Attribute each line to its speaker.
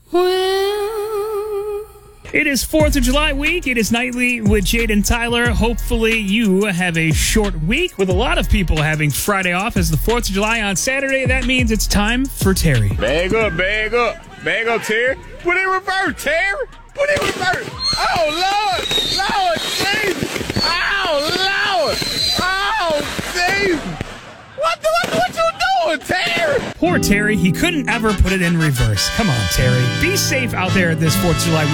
Speaker 1: It is 4th of July week. It is Nightly with Jade and Tyler. Hopefully you have a short week with a lot of people having Friday off as the 4th of July on Saturday. That means it's time for Terry.
Speaker 2: Bag up, bag up. Bag up, Terry. Put it in reverse, Terry. Put it in reverse. Oh, Lord. Lord, Jesus. Oh, Lord. Oh, Jesus. What you doing, Terry?
Speaker 1: Poor Terry. He couldn't ever put it in reverse. Come on, Terry. Be safe out there at this 4th of July week.